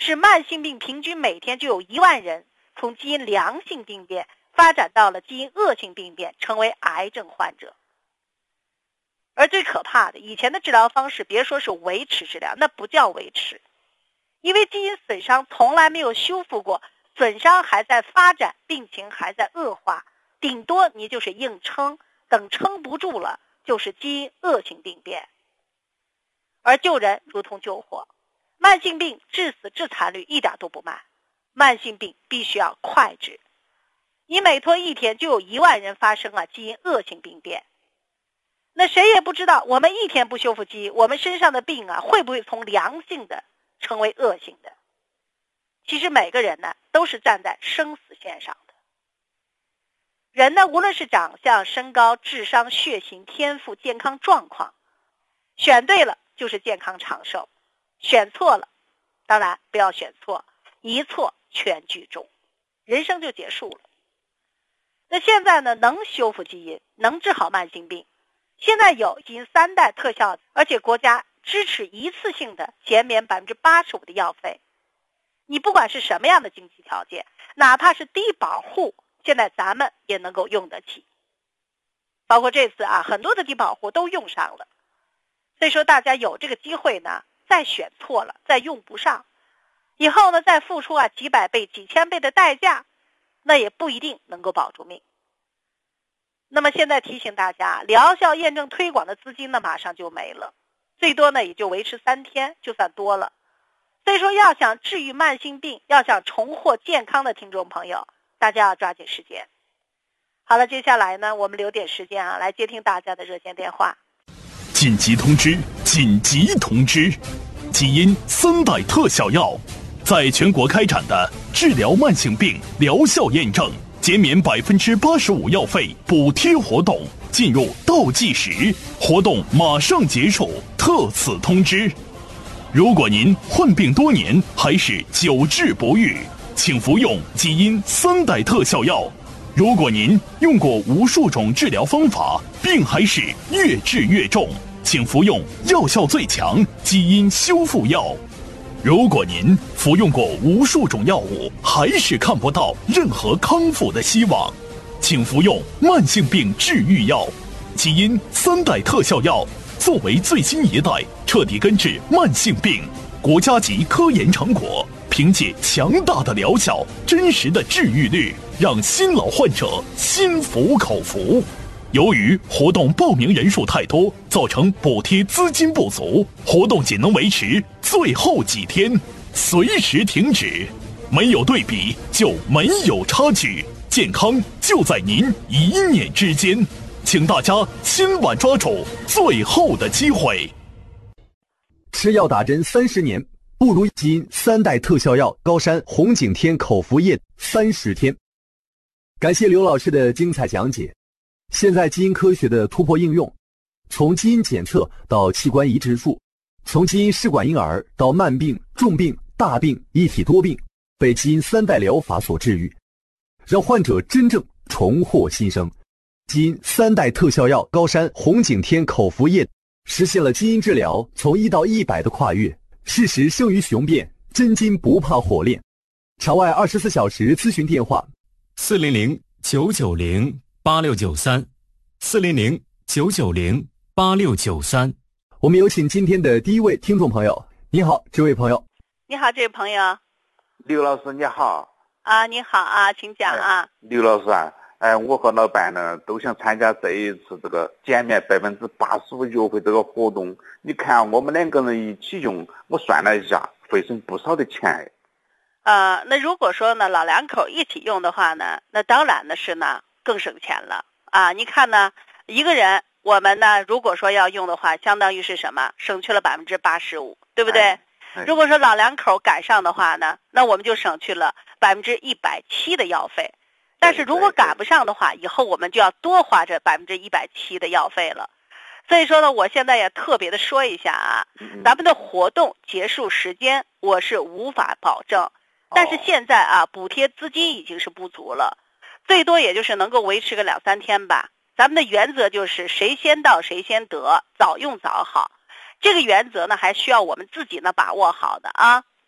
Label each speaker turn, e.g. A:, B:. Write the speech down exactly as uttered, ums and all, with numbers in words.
A: 使慢性病平均每天就有一万人从基因良性病变发展到了基因恶性病变，成为癌症患者。而最可怕的，以前的治疗方式别说是维持治疗，那不叫维持，因为基因损伤从来没有修复过，损伤还在发展，病情还在恶化，顶多你就是硬撑，等撑不住了就是基因恶性病变。而救人如同救火，慢性病致死致残率一点都不慢，慢性病必须要快治。你每拖一天就有一万人发生啊基因恶性病变。那谁也不知道，我们一天不修复基因，我们身上的病啊会不会从良性的成为恶性的？其实每个人呢都是站在生死线上的。人呢无论是长相、身高、智商、血型、天赋、健康状况，选对了就是健康长寿，选错了，当然不要选错，一错全剧终，人生就结束了。那现在呢能修复基因，能治好慢性病，现在有基因三代特效，而且国家支持一次性的减免 百分之八十五 的药费。你不管是什么样的经济条件，哪怕是低保户，现在咱们也能够用得起。包括这次啊，很多的低保户都用上了。所以说大家有这个机会呢，再选错了，再用不上，以后呢再付出啊几百倍、几千倍的代价，那也不一定能够保住命。那么现在提醒大家，疗效验证推广的资金呢马上就没了，最多呢也就维持三天，就算多了。所以说要想治愈慢性病，要想重获健康的听众朋友，大家要抓紧时间。好了，接下来呢我们留点时间啊来接听大家的热线电话。
B: 紧急通知！紧急通知！基因三代特效药在全国开展的治疗慢性病疗效验证减免 百分之八十五 药费补贴活动进入倒计时，活动马上结束，特此通知。如果您患病多年还是久治不愈，请服用基因三代特效药。如果您用过无数种治疗方法，病还是越治越重，请服用药效最强基因修复药。如果您服用过无数种药物，还是看不到任何康复的希望，请服用慢性病治愈药基因三代特效药。作为最新一代彻底根治慢性病国家级科研成果，凭借强大的疗效、真实的治愈率，让新老患者心服口服。由于活动报名人数太多，造成补贴资金不足，活动仅能维持最后几天，随时停止。没有对比就没有差距，健康就在您一念之间，请大家今晚抓住最后的机会。
C: 吃药打针三十年，不如基因三代特效药高山红景天口服液三十天。感谢刘老师的精彩讲解。现在基因科学的突破应用，从基因检测到器官移植术，从基因试管婴儿到慢病、重病、大病一体多病，被基因三代疗法所治愈，让患者真正重获新生。基因三代特效药高山红景天口服液实现了基因治疗从一到一百的跨越，事实胜于雄辩，真金不怕火炼。场外二十四小时咨询电话：
D: 四零零九九零八六九三，四零零九九零八六九三。
C: 我们有请今天的第一位听众朋友。你好，这位朋友。
A: 你好，这位朋友。
E: 刘老师你好。
A: 啊，你好啊，请讲啊。
E: 哎、刘老师啊，哎，我和老伴呢都想参加这一次这个减免百分之八十五药费这个活动。你看我们两个人一起用，我算了一下，会省不少的钱。
A: 呃，那如果说呢，老两口一起用的话呢，那当然的是呢更省钱了啊。你看呢，一个人我们呢，如果说要用的话，相当于是什么？省去了百分之八十五，对不对？
E: 哎哎、
A: 如果说老两口赶上的话呢，那我们就省去了百分之一百七的药费。但是如果赶不上的话，以后我们就要多花这百分之一百七的药费了。所以说呢，我现在也特别的说一下啊，
E: 嗯、
A: 咱们的活动结束时间我是无法保证。但是现在啊，补贴资金已经是不足了，最多也就是能够维持个两三天吧。咱们的原则就是谁先到谁先得，早用早好。这个原则呢，还需要我们自己呢把握好的啊。